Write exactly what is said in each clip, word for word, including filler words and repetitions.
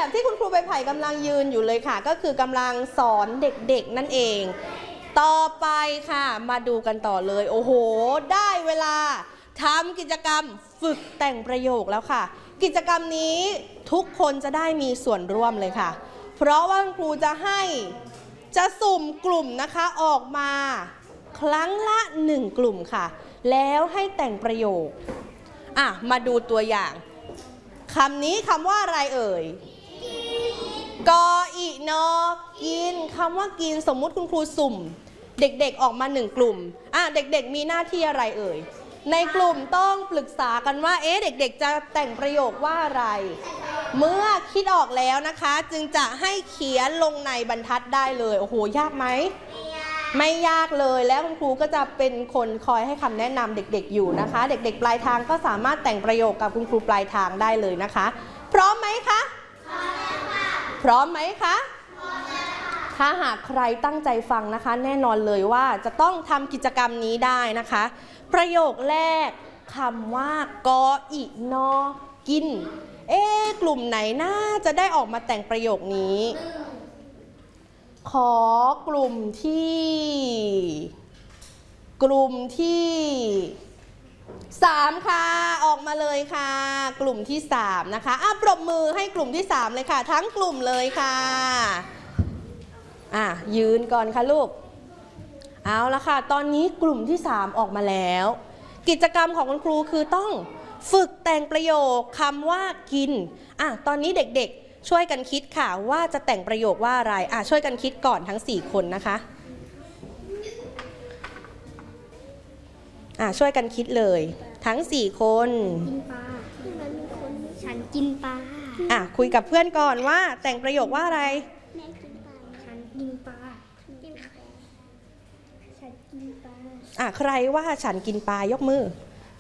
ที่คุณครูใบไผ่กำลังยืนอยู่เลยค่ะก็คือกำลังสอนเด็กๆนั่นเองต่อไปค่ะมาดูกันต่อเลยโอ้โหได้เวลาทำกิจกรรมฝึกแต่งประโยคแล้วค่ะกิจกรรมนี้ทุกคนจะได้มีส่วนร่วมเลยค่ะเพราะว่าครูจะให้จะสุ่มกลุ่มนะคะออกมาครั้งละหนึ่งกลุ่มค่ะแล้วให้แต่งประโยคอ่ะมาดูตัวอย่างคำนี้คำว่าอะไรเอ่ยกออีนอกินคำว่ากินสมมุติคุณครูสุ่มเด็กๆออกมาหนึ่งกลุ่มอ่ะเด็กๆมีหน้าที่อะไรเอ่ยในกลุ่มต้องปรึกษากันว่าเอ๊ะเด็กๆจะแต่งประโยคว่าอะไรเมื่อคิดออกแล้วนะคะจึงจะให้เขียนลงในบรรทัดได้เลยโอ้โหยากไหมไม่ยากเลยแล้วคุณครูก็จะเป็นคนคอยให้คำแนะนำเด็กๆอยู่นะคะเด็กๆปลายทางก็สามารถแต่งประโยคกับคุณครูปลายทางได้เลยนะคะพร้อมไหมคะพร้อมไหมคะถ้าหากใครตั้งใจฟังนะคะแน่นอนเลยว่าจะต้องทำกิจกรรมนี้ได้นะคะประโยคแรกคำว่ากออีนอกินเอ๊ะกลุ่มไหนน่าจะได้ออกมาแต่งประโยคนี้ขอกลุ่มที่กลุ่มที่สามค่ะออกมาเลยค่ะกลุ่มที่สามนะคะอ่ะปรบมือให้กลุ่มที่สามเลยค่ะทั้งกลุ่มเลยค่ะอ่ะยืนก่อนค่ะลูกเอาละค่ะตอนนี้กลุ่มที่สามออกมาแล้วกิจกรรมของคุณครูคือต้องฝึกแต่งประโยคคำว่ากินอ่ะตอนนี้เด็กๆช่วยกันคิดค่ะว่าจะแต่งประโยคว่าอะไรอ่ะช่วยกันคิดก่อนทั้งสี่คนนะคะอ่ะช่วยกันคิดเลยทั้งสี่คนกินปลาฉันกินปลาอ่ะคุยกับเพื่อนก่อนว่าแต่งประโยคว่าอะไรแม่กินปลาฉันกินปลาฉันกินปลาอ่ะใครว่าฉันกินปลายกมือ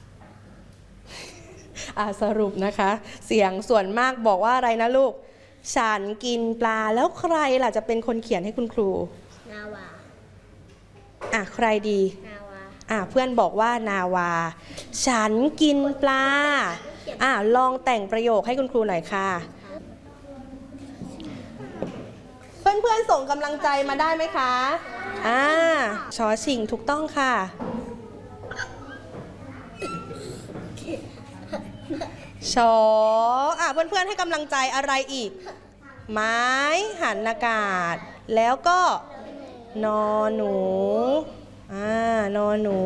อ่ะสรุปนะคะเสียงส่วนมากบอกว่าอะไรนะลูกฉันกินปลาแล้วใครล่ะจะเป็นคนเขียนให้คุณครูนาวาอ่ะใครดีนาวาอ่ะเพื่อนบอกว่านาวาฉันกินปลาอ่ะลองแต่งประโยคให้คุณครูหน่อยค่ะเพื่อนๆส่งกำลังใจมาได้ไหมคะอ่าชอชิงถูกต้องค่ะชออ่ะเพื่อนๆให้กำลังใจอะไรอีกไม้หันอากาศแล้วก็นอหนูอ่านอหนู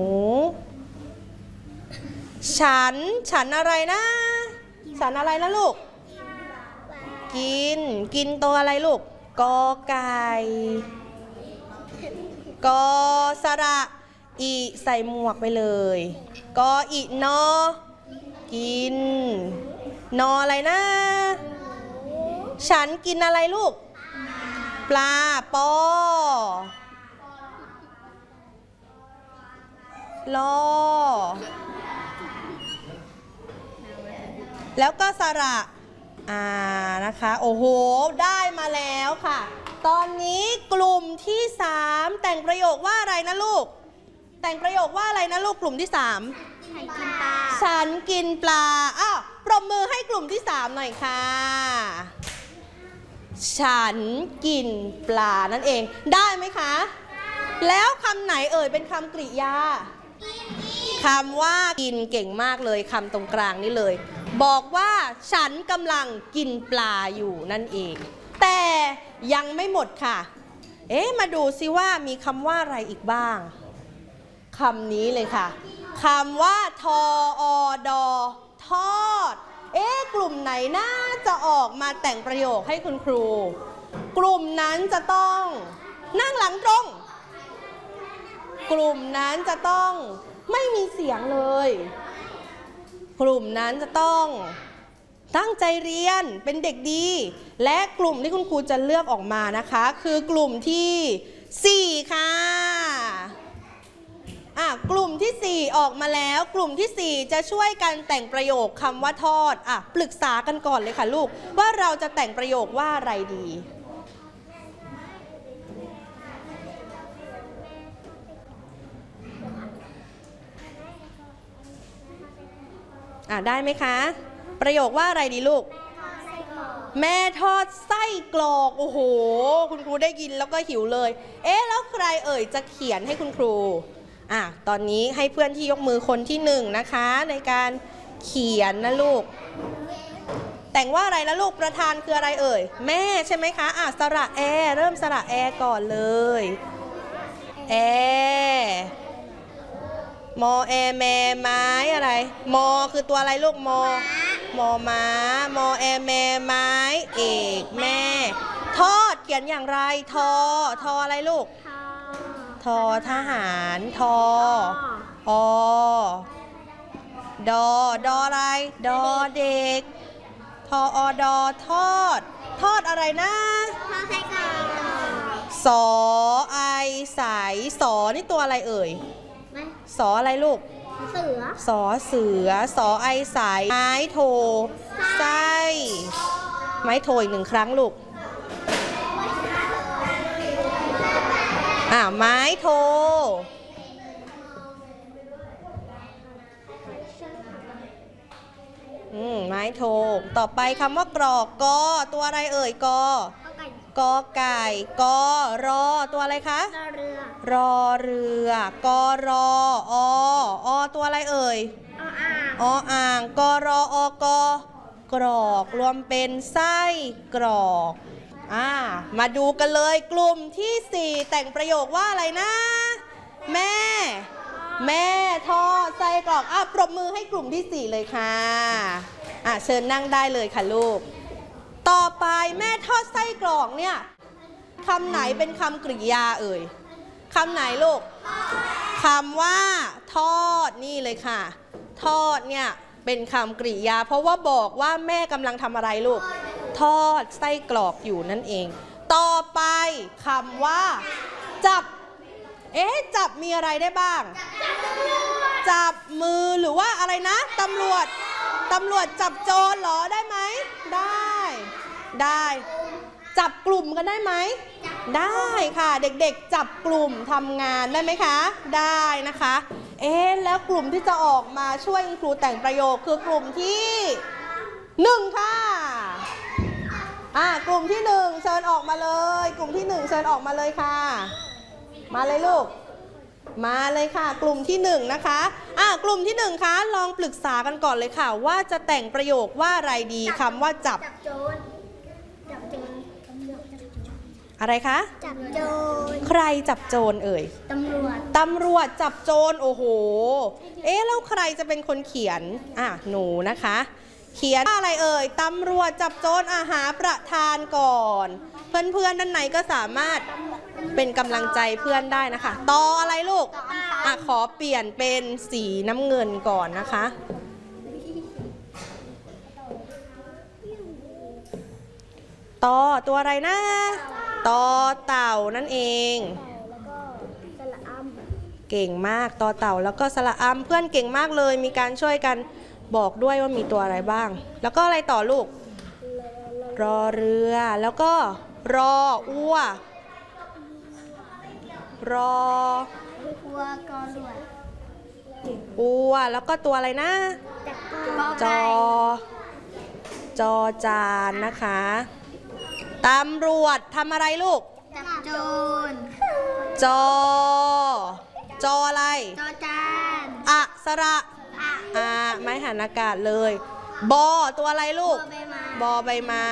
ฉันฉันอะไรนะฉันอะไรนะลูกกินกินตัวอะไรลูกกอไก่กอสระอีใส่หมวกไปเลยกออีนอกินนออะไรนะฉันกินอะไรลูกปลาปอลอแล้วก็สระอ่านะคะโอ้โหได้มาแล้วค่ะตอนนี้กลุ่มที่สามแต่งประโยคว่าอะไรนะลูกแต่งประโยคว่าอะไรนะลูกกลุ่มที่สามฉันกินปลาฉันกินปลาอ้าวปรบมือให้กลุ่มที่สามหน่อยค่ะฉันกินปลานั่นเองได้ไหมคะแล้วคำไหนเอ่ยเป็นคำกริยาคำว่ากินเก่งมากเลยคำตรงกลางนี่เลยบอกว่าฉันกำลังกินปลาอยู่นั่นเองแต่ยังไม่หมดค่ะเอ๊ะมาดูซิว่ามีคำว่าอะไรอีกบ้างคำนี้เลยค่ะคำว่าทออดอทอดเอ๊ะกลุ่มไหนน่าจะออกมาแต่งประโยคให้คุณครูกลุ่มนั้นจะต้องนั่งหลังตรงกลุ่มนั้นจะต้องไม่มีเสียงเลยกลุ่มนั้นจะต้องตั้งใจเรียนเป็นเด็กดีและกลุ่มที่คุณครูจะเลือกออกมานะคะคือกลุ่มที่สี่ค่ะอ่ะกลุ่มที่สี่ออกมาแล้วกลุ่มที่สี่จะช่วยกันแต่งประโยคคำว่าทอดอ่ะปรึกษากันก่อนเลยค่ะลูกว่าเราจะแต่งประโยคว่าอะไรดีอ่ะได้ไหมคะประโยคว่าอะไรดีลูกแม่ทอดไส้กรอกโอ้โหคุณครูได้ยินแล้วก็หิวเลยเอ๊ะแล้วใครเอ่ยจะเขียนให้คุณครูอ่ะตอนนี้ให้เพื่อนที่ยกมือคนที่หนึ่งนะคะในการเขียนนะลูกแต่งว่าอะไรนะลูกประธานคืออะไรเอ่ยแม่ใช่ไหมคะอ่ะสระแอเริ่มสระแอก่อนเลยแอมอแอแม่ไม้อะไรมอคือตัวอะไรลูกมอมอม้ามอแอแม่ไม้เอกแม่ทอดเขียนอย่างไรทอทออะไรลูกทอทหารทออดอดออะไรดอเด็กทออดอทอดทอดอะไรนะทอดไส้กรอกสอไอสายสอนี่ตัวอะไรเอ่ยสออะไรลูกเสือสอเสือสอไอสายไม้โทไส้ไม้โทอีกหนึ่งครั้งลูกอ่าไม้โทอืมไม้โทต่อไปคำว่ากรอกกอตัวอะไรเอ่ยกอกอไก่กอรอตัวอะไรคะรอเรือรอเรือกอรออออตัวอะไรเอ่ยออ่างกรออกกรอกรวมเป็นไส้กรอกอ่ามาดูกันเลยกลุ่มที่สี่แต่งประโยคว่าอะไรนะแม่แม่ทอดไส้กรอกอ่ะปรบมือให้กลุ่มที่สี่เลยค่ะอ่ะเชิญนั่งได้เลยค่ะลูกต่อไปแม่ทอดไส้กรอกเนี่ยคำไหนเป็นคำกริยาเอ่ยคำไหนลูกคำว่าทอดนี่เลยค่ะทอดเนี่ยเป็นคำกริยาเพราะว่าบอกว่าแม่กำลังทำอะไรลูกทอดไส้กรอกอยู่นั่นเองต่อไปคำว่าจับเอ๊ะจับมีอะไรได้บ้างจับมือหรือว่าอะไรนะตำรวจตำรวจจับโจรเหรอได้ไหมได้ได้จับกลุ่มกันได้ไหมได้ค่ะเด็กๆจับกลุ่มทำงานได้ไหมคะได้นะคะเอ๊ะแล้วกลุ่มที่จะออกมาช่วยคุณครูแต่งประโยคคือกลุ่มที่หนึ่งค่ะอ่ากลุ่มที่หนึ่งเชิญออกมาเลยกลุ่มที่หนึ่งเชิญออกมาเลยค่ะมาเลยลูกมาเลยค่ะกลุ่มที่หนึ่งนะคะอ่ากลุ่มที่หนึ่งคะลองปรึกษากันก่อนเลยค่ะว่าจะแต่งประโยคว่าอะไรดีคำว่าจับจับโจรจับโจรอะไรคะจับโจรใครจับโจรเอ่ยตำรวจตำรวจจับโจรโอ้โหเอ๊ะแล้วใครจะเป็นคนเขียนอ่ะหนูนะคะเขียนว่าอะไรเอ่ยตำรวจจับโจรอาหาประธานก่อนเพื่อนๆด้านในก็สามารถเป็นกำลังใจเพื่อนได้นะคะต่ออะไรลูกอ่ะขอเปลี่ยนเป็นสีน้ำเงินก่อนนะคะต่อตัวอะไรนะต่อเต่านั่นเองเก่งมากต่อเต่าแล้วก็สระอำเพื่อนเก่งมากเลยมีการช่วยกันบอกด้วยว่ามีตัวอะไรบ้างแล้วก็อะไรต่อลูกรอเรือแล้วก็รออ้วรอวัวกอรวดอัวแล้วก็ตัวอะไรนะจอจอจานนะคะตำรวจทำอะไรลูกจับโจรจอจออะไรจอจานอะสระอะไม้หันอากาศเลยบอตัวอะไรลูกบอใบไม้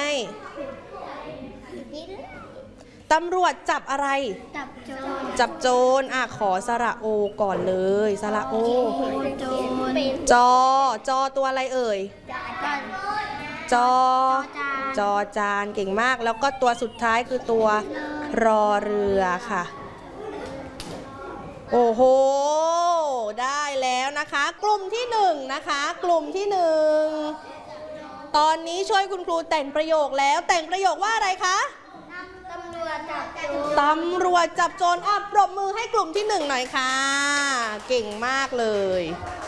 ตำรวจจับอะไรจับโจรจับโจรอ่ะขอสระโอก่อนเลยสระโอโจรจอจอตัวอะไรเอ่ยจอจอจานเก่งมากแล้วก็ตัวสุดท้ายคือตัวรอเรือค่ะโอ้โหได้แล้วนะคะกลุ่มที่หนึ่งนะคะกลุ่มที่หนึ่งตอนนี้ช่วยคุณครูแต่งประโยคแล้วแต่งประโยคว่าอะไรคะตำรวจจับโจรตำรวจจับโจรอ่ะปรบมือให้กลุ่มที่หนึ่งหน่อยค่ะเก่งมากเลย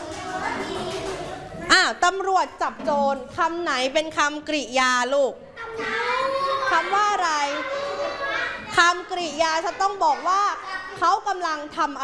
อ่ะตำรวจจับโจรคำไหนเป็นคำกริยาลูกคำว่าอะไรคำกริยาจะต้องบอกว่าเขากำลังทำ